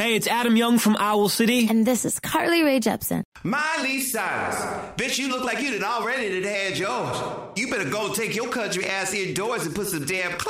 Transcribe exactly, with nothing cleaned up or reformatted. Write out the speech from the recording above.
Hey, it's Adam Young from Owl City. And this is Carly Rae Jepsen. Miley Cyrus. Bitch, you look like you done already done had yours. You better go take your country ass indoors and put some damn clothes